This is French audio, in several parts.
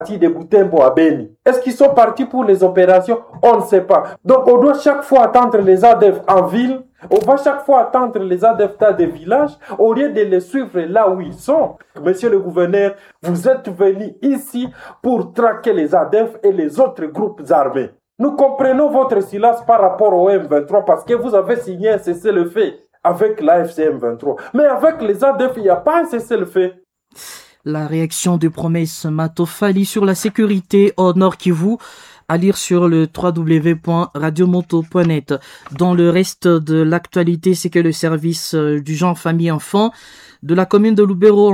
de Butembo à Beni. Est-ce qu'ils sont partis pour les opérations? On ne sait pas. Donc on doit chaque fois attendre les ADF en ville, on va chaque fois attendre les ADF dans des villages, au lieu de les suivre là où ils sont. Monsieur le gouverneur, vous êtes venu ici pour traquer les ADF et les autres groupes armés. Nous comprenons votre silence par rapport au M23 parce que vous avez signé un cessez-le-feu avec l'AFC M23. Mais avec les ADF, il n'y a pas un cessez-le-feu. La réaction de Promesse Matofali sur la sécurité au Nord Kivu, à lire sur le www.radiomoto.net. Dans le reste de l'actualité, c'est que le service du genre famille-enfant de la commune de Lubero,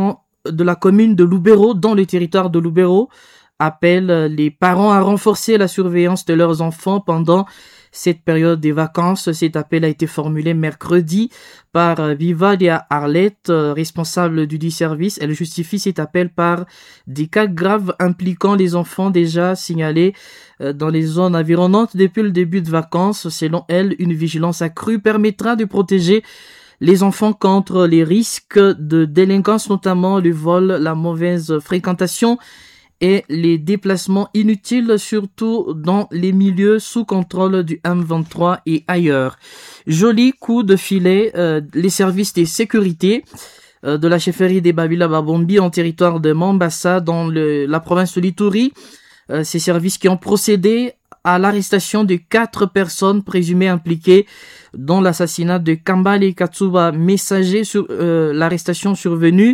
dans le territoire de Lubero, appelle les parents à renforcer la surveillance de leurs enfants pendant cette période des vacances. Cet appel a été formulé mercredi par Vivalia Arlette, responsable du dit service. Elle justifie cet appel par des cas graves impliquant les enfants déjà signalés dans les zones environnantes depuis le début de vacances. Selon elle, une vigilance accrue permettra de protéger les enfants contre les risques de délinquance, notamment le vol, la mauvaise fréquentation et les déplacements inutiles, surtout dans les milieux sous contrôle du M23 et ailleurs. Joli coup de filet, les services de sécurité de la chefferie des Babila Babombi en territoire de Mambasa dans la province de l'Ituri. Ces services qui ont procédé à l'arrestation de 4 personnes présumées impliquées dans l'assassinat de Kambale Katsuba, messager sur l'arrestation survenue.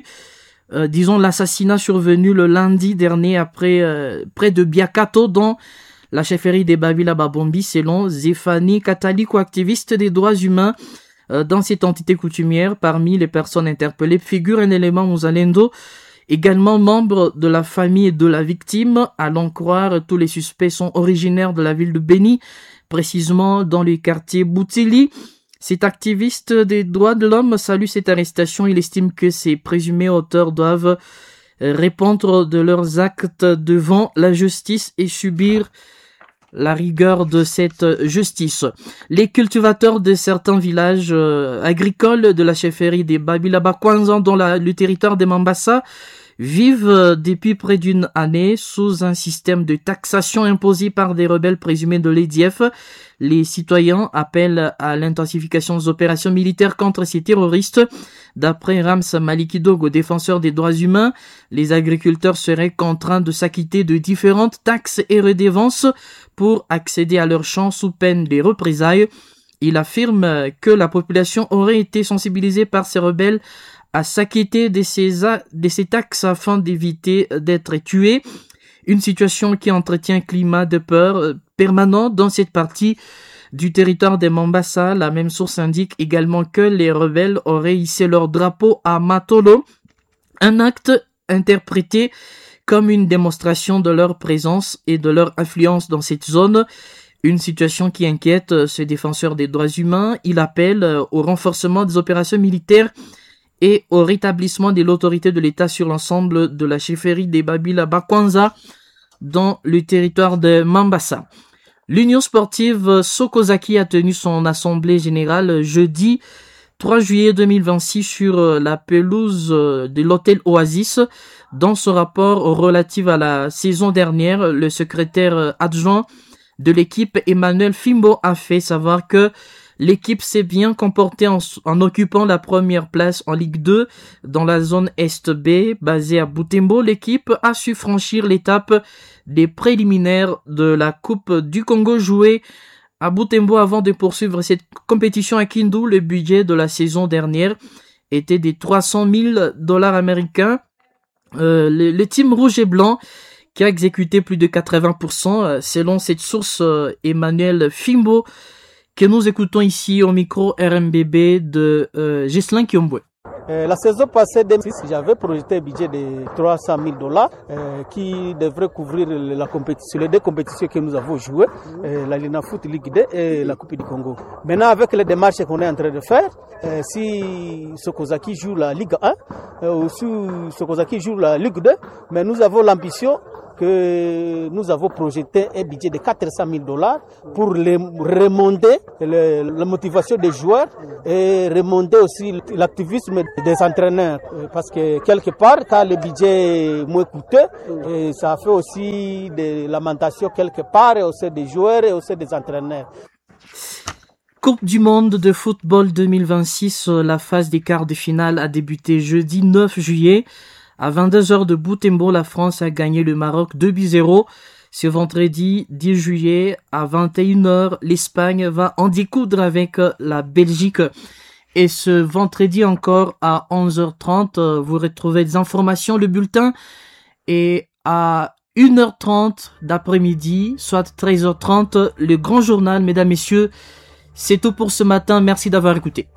L'assassinat survenu le lundi dernier près de Biakato dans la chefferie des Babila Babombi, selon Zéphanie Kataliko, activiste des droits humains dans cette entité coutumière. Parmi les personnes interpellées figure un élément Muzalendo, également membre de la famille de la victime. À l'en croire, tous les suspects sont originaires de la ville de Beni, précisément dans le quartier Boutili. Cet activiste des droits de l'homme salue cette arrestation. Il estime que ces présumés auteurs doivent répondre de leurs actes devant la justice et subir la rigueur de cette justice. Les cultivateurs de certains villages agricoles de la chefferie des Babila Bakwanzan dans le territoire de Mambasa vivent depuis près d'une année sous un système de taxation imposé par des rebelles présumés de l'EDF. Les citoyens appellent à l'intensification des opérations militaires contre ces terroristes. D'après Rams Malikidogo, défenseur des droits humains, les agriculteurs seraient contraints de s'acquitter de différentes taxes et redevances pour accéder à leurs champs sous peine des représailles. Il affirme que la population aurait été sensibilisée par ces rebelles à s'acquitter de ces taxes afin d'éviter d'être tués. Une situation qui entretient un climat de peur permanent dans cette partie du territoire de Mambasa. La même source indique également que les rebelles auraient hissé leur drapeau à Matolo, un acte interprété comme une démonstration de leur présence et de leur influence dans cette zone. Une situation qui inquiète ce défenseur des droits humains. Il appelle au renforcement des opérations militaires et au rétablissement de l'autorité de l'État sur l'ensemble de la chefferie des Babila Bakwanza dans le territoire de Mambasa. L'Union sportive Sokozaki a tenu son assemblée générale jeudi 3 juillet 2026 sur la pelouse de l'hôtel Oasis. Dans son rapport relatif à la saison dernière, le secrétaire adjoint de l'équipe Emmanuel Fimbo a fait savoir que l'équipe s'est bien comportée en occupant la première place en Ligue 2 dans la zone Est B, basée à Butembo. L'équipe a su franchir l'étape des préliminaires de la Coupe du Congo jouée à Butembo avant de poursuivre cette compétition à Kindu. Le budget de la saison dernière était de $300,000 américains. Le team rouge et blanc qui a exécuté plus de 80%, selon cette source Emmanuel Fimbo, que nous écoutons ici au micro RMBB de Ghislain Kiombwe. La saison passée, 2006, j'avais projeté un budget de $300,000 qui devrait couvrir les deux compétitions que nous avons jouées, la Lina Foot Ligue 2 et la Coupe du Congo. Maintenant, avec les démarches qu'on est en train de faire, si Sokozaki joue la Ligue 1 ou si Sokozaki joue la Ligue 2, mais nous avons l'ambition que nous avons projeté un budget de $400,000 pour remonter la motivation des joueurs et remonter aussi l'activisme des entraîneurs. Parce que quelque part, quand le budget est moins coûteux, ça fait aussi des lamentations quelque part au sein des joueurs et au sein des entraîneurs. Coupe du monde de football 2026, la phase des quarts de finale a débuté jeudi 9 juillet. À 22h de Butembo, la France a gagné le Maroc 2-0. Ce vendredi 10 juillet à 21h, l'Espagne va en découdre avec la Belgique. Et ce vendredi encore à 11h30, vous retrouvez des informations, le bulletin. Et à 1h30 d'après-midi, soit 13h30, le grand journal, mesdames, messieurs. C'est tout pour ce matin. Merci d'avoir écouté.